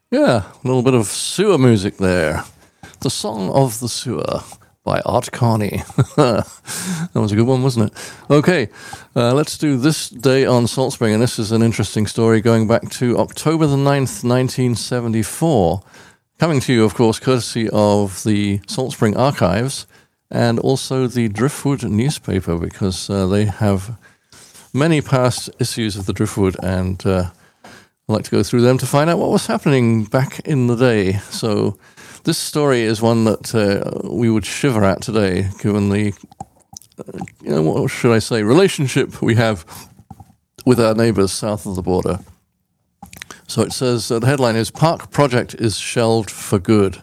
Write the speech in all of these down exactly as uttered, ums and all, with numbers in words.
Yeah, a little bit of sewer music there. The Song of the Sewer by Art Carney. That was a good one, wasn't it? Okay, uh, let's do This Day on Salt Spring, and this is an interesting story going back to October the ninth, nineteen seventy-four. Coming to you, of course, courtesy of the Salt Spring Archives and also the Driftwood newspaper, because uh, they have many past issues of the Driftwood, and uh, I'd like to go through them to find out what was happening back in the day. So this story is one that uh, we would shiver at today, given the, uh, you know, what should I say, relationship we have with our neighbours south of the border. So it says, uh, the headline is, Park Project is Shelved for Good.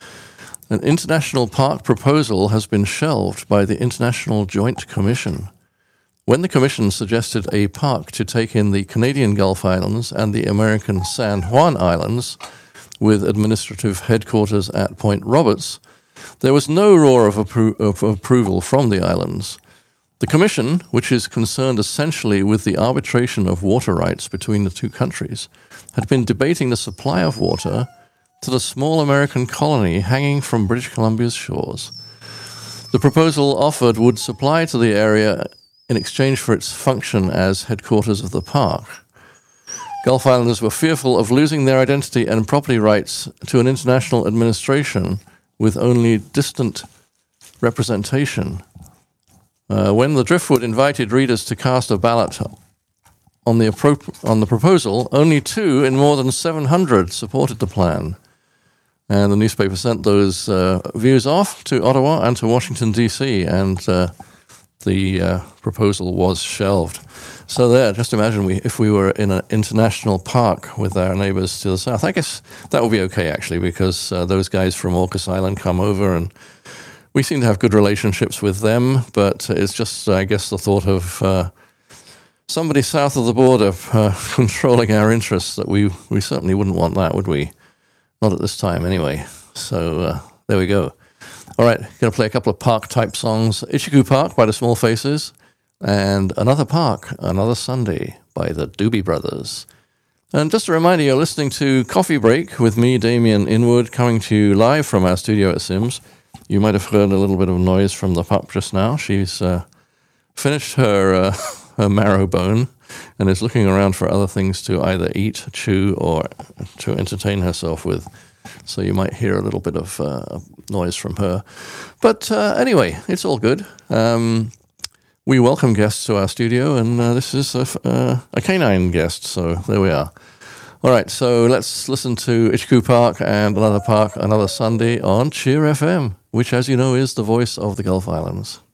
An international park proposal has been shelved by the International Joint Commission. When the Commission suggested a park to take in the Canadian Gulf Islands and the American San Juan Islands, with administrative headquarters at Point Roberts, there was no roar of, appro- of approval from the islands. The Commission, which is concerned essentially with the arbitration of water rights between the two countries, had been debating the supply of water to the small American colony hanging from British Columbia's shores. The proposal offered would supply to the area in exchange for its function as headquarters of the park. Gulf Islanders were fearful of losing their identity and property rights to an international administration with only distant representation. Uh, when the Driftwood invited readers to cast a ballot on the, appro- on the proposal, only two in more than seven hundred supported the plan. And the newspaper sent those uh, views off to Ottawa and to Washington, D C, and uh, the uh, proposal was shelved. So there, just imagine we, if we were in an international park with our neighbours to the south. I guess that would be okay, actually, because uh, those guys from Orcas Island come over, and we seem to have good relationships with them, but it's just, I guess, the thought of uh, somebody south of the border uh, controlling our interests that we, we certainly wouldn't want that, would we? Not at this time, anyway. So uh, there we go. All right, going to play a couple of park-type songs. Ichiku Park by the Small Faces, and Another Park, Another Sunday by the Doobie Brothers. And just a reminder, you're listening to Coffee Break with me, Damien Inwood, coming to you live from our studio at Sims. You might have heard a little bit of noise from the pup just now. She's uh, finished her, uh, her marrow bone and is looking around for other things to either eat, chew, or to entertain herself with. So you might hear a little bit of uh, noise from her. But uh, anyway, it's all good. Um, we welcome guests to our studio, and uh, this is a, uh, a canine guest, so there we are. All right, so let's listen to Ichiku Park and Another Park, Another Sunday on Cheer F M, which, as you know, is the voice of the Gulf Islands.